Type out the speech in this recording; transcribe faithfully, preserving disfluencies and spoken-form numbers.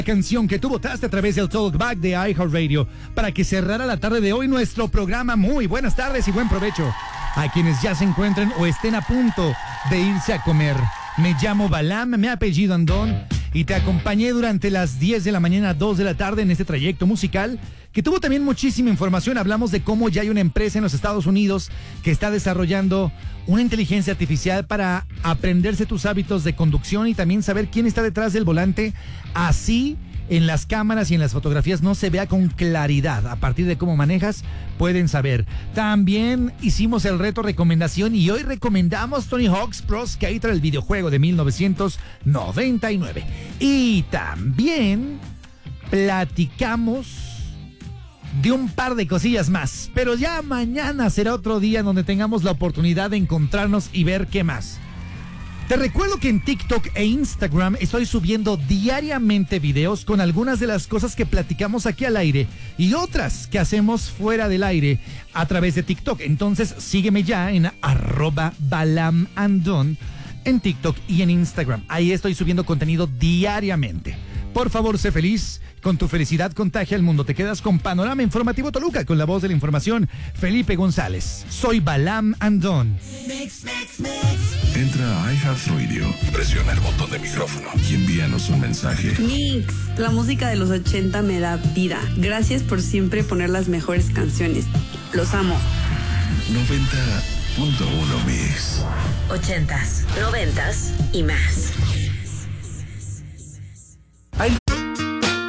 Canción que tú votaste a través del Talkback de iHeartRadio para que cerrara la tarde de hoy nuestro programa. Muy buenas tardes y buen provecho a quienes ya se encuentren o estén a punto de irse a comer. Me llamo Balam, me apellido Andón y te acompañé durante las diez de la mañana a dos de la tarde en este trayecto musical que tuvo también muchísima información. Hablamos de cómo ya hay una empresa en los Estados Unidos que está desarrollando una inteligencia artificial para aprenderse tus hábitos de conducción y también saber quién está detrás del volante. Así, en las cámaras y en las fotografías no se vea con claridad. A partir de cómo manejas, pueden saber. También hicimos el reto recomendación y hoy recomendamos Tony Hawk's Pro Skater, el videojuego de mil novecientos noventa y nueve. Y también platicamos de un par de cosillas más, pero ya mañana será otro día donde tengamos la oportunidad de encontrarnos y ver qué más. Te recuerdo que en TikTok e Instagram estoy subiendo diariamente videos con algunas de las cosas que platicamos aquí al aire y otras que hacemos fuera del aire a través de TikTok. Entonces sígueme ya en arroba balamandon en TikTok y en Instagram. Ahí estoy subiendo contenido diariamente. Por favor, sé feliz. Con tu felicidad contagia al mundo. Te quedas con Panorama Informativo Toluca con la voz de la información, Felipe González. Soy Balam Andón. Mix, mix, mix. Entra a iHeartRadio, presiona el botón de micrófono y envíanos un mensaje. Mix, la música de los ochenta me da vida. Gracias por siempre poner las mejores canciones. Los amo. noventa punto uno Mix. Ochentas, noventas y más.